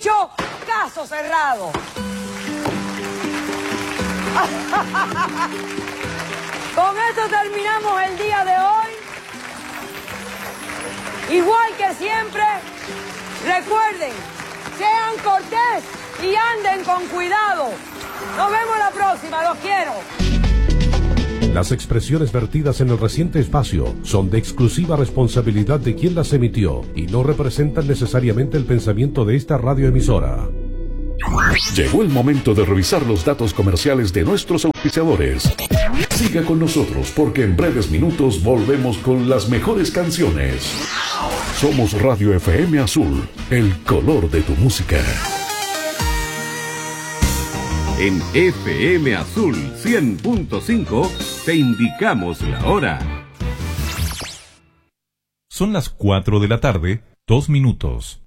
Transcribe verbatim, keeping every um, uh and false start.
dicho, caso cerrado. Con esto terminamos el día de hoy. Igual que siempre, recuerden, sean cortés y anden con cuidado. Nos vemos la próxima, los quiero. Las expresiones vertidas en el reciente espacio son de exclusiva responsabilidad de quien las emitió y no representan necesariamente el pensamiento de esta radioemisora. Llegó el momento de revisar los datos comerciales de nuestros auspiciadores. Siga con nosotros porque en breves minutos volvemos con las mejores canciones. Somos Radio F M Azul, el color de tu música. En F M Azul cien punto cinco te indicamos la hora. Son las cuatro de la tarde, dos minutos.